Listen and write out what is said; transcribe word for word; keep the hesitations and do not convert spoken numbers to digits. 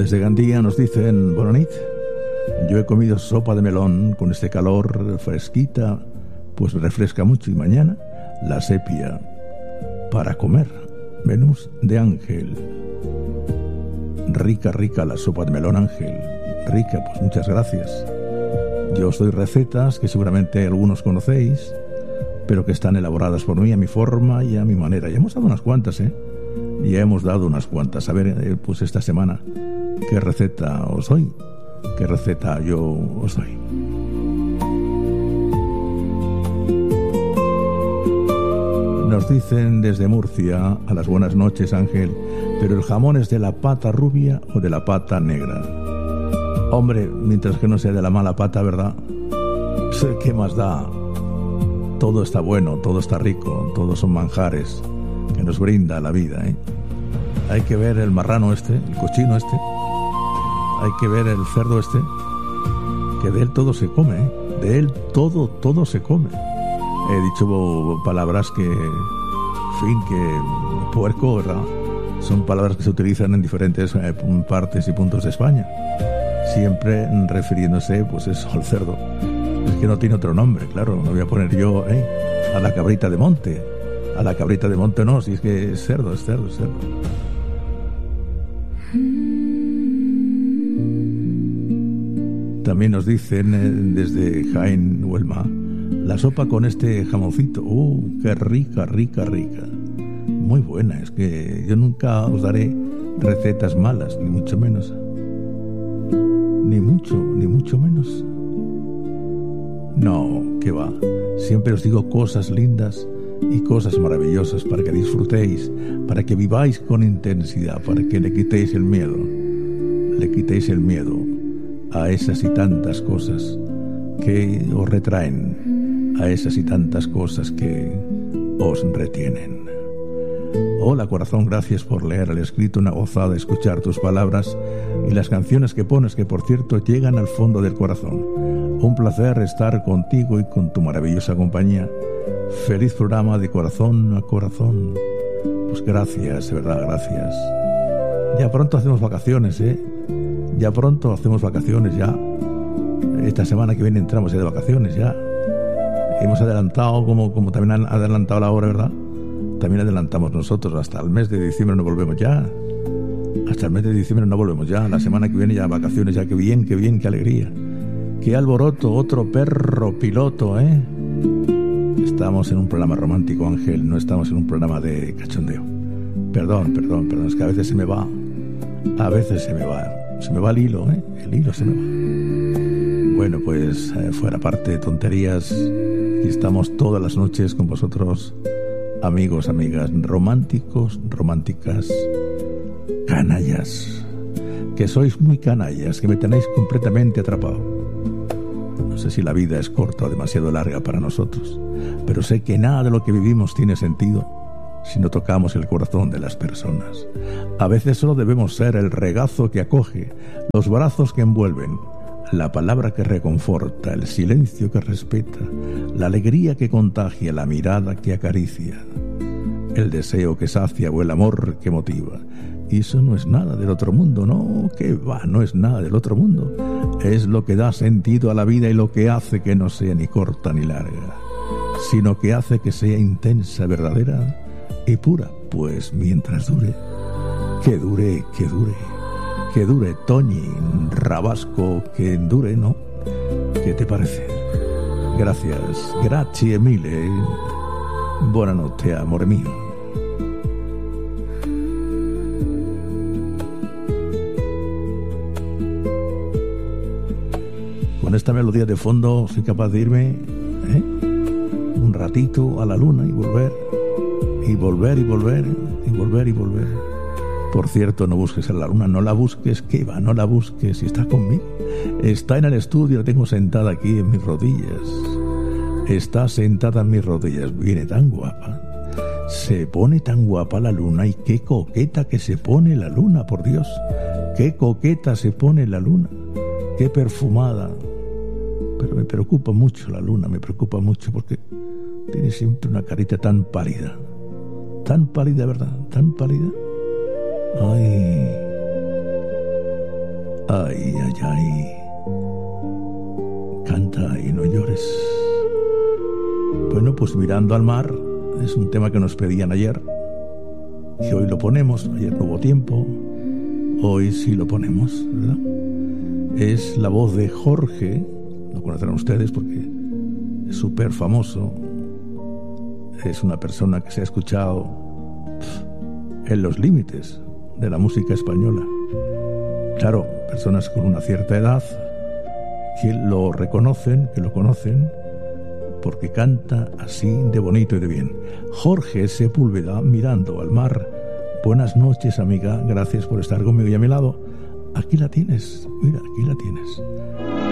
Desde Gandía nos dicen: bona nit, yo he comido sopa de melón con este calor fresquita, pues refresca mucho, y mañana la sepia para comer. Menús de Ángel. Rica, rica la sopa de melón, Ángel. Rica, pues muchas gracias. Yo os doy recetas que seguramente algunos conocéis, pero que están elaboradas por mí a mi forma y a mi manera. Ya hemos dado unas cuantas, ¿eh? Ya hemos dado unas cuantas. A ver, eh, pues esta semana, ¿qué receta os doy? ¿Qué receta yo os doy? Nos dicen desde Murcia: a las buenas noches, Ángel, pero el jamón es de la pata rubia o de la pata negra. Hombre, mientras que no sea de la mala pata, ¿verdad? Pues, ¿qué más da? Todo está bueno, todo está rico, todos son manjares que nos brinda la vida, ¿eh? Hay que ver el marrano este, el cochino este, hay que ver el cerdo este, que de él todo se come, ¿eh? De él todo, todo se come. He dicho palabras que, en fin, que puerco, ¿verdad? Son palabras que se utilizan en diferentes eh, partes y puntos de España, siempre refiriéndose, pues eso, al cerdo. Es que no tiene otro nombre, claro. No voy a poner yo, ¿eh? a la cabrita de monte. A la cabrita de monte no, si es que es cerdo, es cerdo, es cerdo. También nos dicen eh, desde Jaén, Huelma: la sopa con este jamoncito. ¡Uh, qué rica, rica, rica! Muy buena. Es que yo nunca os daré recetas malas, ni mucho menos. Ni mucho, ni mucho menos. No, que va. Siempre os digo cosas lindas y cosas maravillosas para que disfrutéis, para que viváis con intensidad, para que le quitéis el miedo. Le quitéis el miedo a esas y tantas cosas que os retraen, a esas y tantas cosas que os retienen. Hola, corazón, gracias por leer el escrito, una gozada escuchar tus palabras y las canciones que pones, que por cierto llegan al fondo del corazón. Un placer estar contigo y con tu maravillosa compañía. Feliz programa de corazón a corazón. Pues gracias, de verdad, gracias. Ya pronto hacemos vacaciones, ¿eh? Ya pronto hacemos vacaciones, ya. Esta semana que viene entramos ya de vacaciones, ya. Hemos adelantado, como, como también han adelantado la hora, ¿verdad? También adelantamos nosotros. Hasta el mes de diciembre no volvemos ya. Hasta el mes de diciembre no volvemos ya. La semana que viene ya vacaciones, ya. Qué bien, qué bien, qué alegría. Qué alboroto, otro perro piloto, ¿eh? Estamos en un programa romántico, Ángel, no estamos en un programa de cachondeo. Perdón, perdón, perdón, es que a veces se me va. A veces se me va. Se me va el hilo, ¿eh? El hilo se me va. Bueno, pues eh, fuera parte de tonterías, y estamos todas las noches con vosotros, amigos, amigas, románticos, románticas, canallas. Que sois muy canallas, que me tenéis completamente atrapado. No sé si la vida es corta o demasiado larga para nosotros, pero sé que nada de lo que vivimos tiene sentido si no tocamos el corazón de las personas. A veces solo debemos ser el regazo que acoge, los brazos que envuelven, la palabra que reconforta, el silencio que respeta, la alegría que contagia, la mirada que acaricia, el deseo que sacia o el amor que motiva. Y eso no es nada del otro mundo, no, que va, no es nada del otro mundo. Es lo que da sentido a la vida y lo que hace que no sea ni corta ni larga, sino que hace que sea intensa, verdadera y pura. Pues mientras dure, que dure, que dure, que dure, Toñi, Rabasco, que dure, ¿no? ¿Qué te parece? Gracias, grazie mille. Buonanotte, amore mío. Con esta melodía de fondo soy capaz de irme ¿eh? un ratito a la luna y volver, y volver, y volver, y volver, y volver. Por cierto, no busques a la luna, no la busques, que va, no la busques, si está conmigo. Está en el estudio, la tengo sentada aquí en mis rodillas. Está sentada en mis rodillas, viene tan guapa. Se pone tan guapa la luna, y qué coqueta que se pone la luna, por Dios. Qué coqueta se pone la luna, qué perfumada. Pero me preocupa mucho la luna, me preocupa mucho porque tiene siempre una carita tan pálida. Tan pálida, ¿verdad? Tan pálida. Ay. Ay, ay, ay. Canta y no llores. Bueno, pues Mirando al mar es un tema que nos pedían ayer y hoy lo ponemos. Ayer no hubo tiempo, hoy sí lo ponemos, ¿verdad? Es la voz de Jorge, lo conocerán ustedes porque es súper famoso. Es una persona que se ha escuchado en los límites de la música española. Claro, personas con una cierta edad que lo reconocen, que lo conocen, porque canta así de bonito y de bien. Jorge Sepúlveda, Mirando al mar. Buenas noches, amiga, gracias por estar conmigo y a mi lado. Aquí la tienes, mira, aquí la tienes.